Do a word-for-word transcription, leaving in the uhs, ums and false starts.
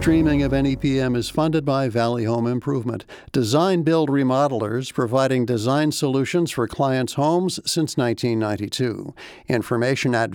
streaming of N E P M is funded by Valley Home Improvement, design build remodelers providing design solutions for clients' homes since nineteen ninety-two. Information at